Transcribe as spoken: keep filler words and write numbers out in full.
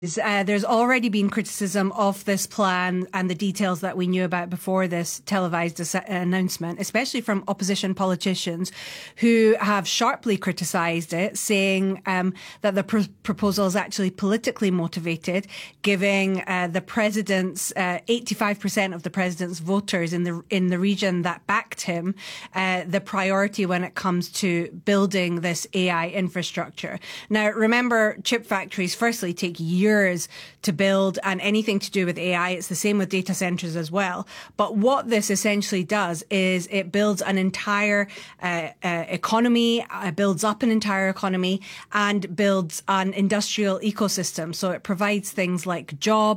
Uh, there's already been criticism of this plan and the details that we knew about before this televised announcement, especially from opposition politicians who have sharply criticised it, saying um, that the pr- proposal is actually politically motivated, giving uh, the president's uh, eighty-five percent of the president's voters in the in the region that backed him uh, the priority when it comes to building this A I infrastructure. Now, remember, chip factories firstly take years to build, and anything to do with A I, it's the same with data centers as well. But what this essentially does is it builds an entire uh, uh, economy, uh, builds up an entire economy, and builds an industrial ecosystem. So it provides things like jobs,